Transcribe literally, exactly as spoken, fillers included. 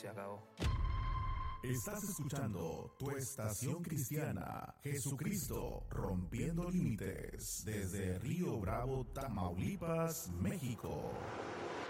se acabó. Estás escuchando tu estación cristiana, Jesucristo Rompiendo Límites, desde Río Bravo, Tamaulipas, México.